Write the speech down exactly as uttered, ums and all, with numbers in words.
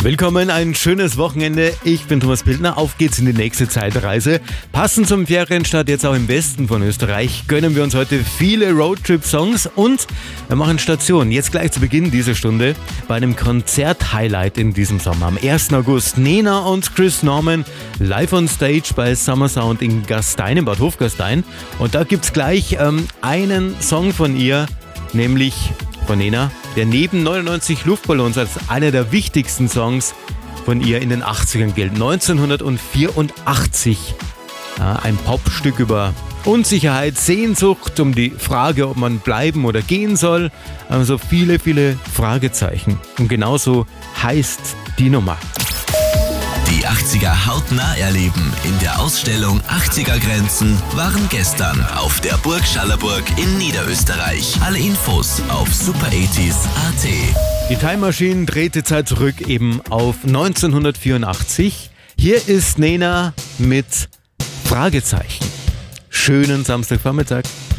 Willkommen, ein schönes Wochenende. Ich bin Thomas Pildner. Auf geht's in die nächste Zeitreise. Passend zum Ferienstart jetzt auch im Westen von Österreich gönnen wir uns heute viele Roadtrip-Songs und wir machen Station jetzt gleich zu Beginn dieser Stunde bei einem Konzert-Highlight in diesem Sommer. Am ersten August Nena und Chris Norman live on stage bei Summer Sound in Gastein, in Bad Hofgastein. Und da gibt's gleich ähm, einen Song von ihr, nämlich von Nena, der neben neunundneunzig Luftballons als einer der wichtigsten Songs von ihr in den achtzigern gilt. neunzehnhundertvierundachtzig. Ja, ein Popstück über Unsicherheit, Sehnsucht, um die Frage, ob man bleiben oder gehen soll. Also viele, viele Fragezeichen. Und genauso heißt die Nummer. Die achtziger hautnah erleben in der Ausstellung achtziger Grenzen waren gestern auf der Burg Schallerburg in Niederösterreich. Alle Infos auf super achtziger punkt at. Die Time Machine dreht die Zeit zurück eben auf neunzehnhundertvierundachtzig. Hier ist Nena mit Fragezeichen. Schönen Samstagvormittag.